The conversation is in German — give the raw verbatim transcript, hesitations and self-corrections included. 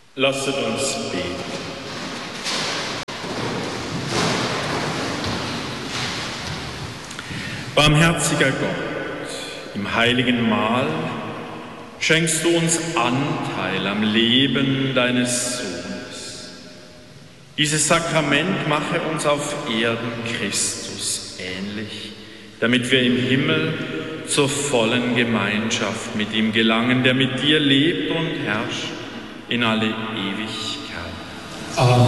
Lasset uns beten. Barmherziger Gott, im heiligen Mahl schenkst du uns Anteil am Leben deines Sohnes. Dieses Sakrament mache uns auf Erden Christus ähnlich, damit wir im Himmel zur vollen Gemeinschaft mit ihm gelangen, der mit dir lebt und herrscht in alle Ewigkeit. Amen.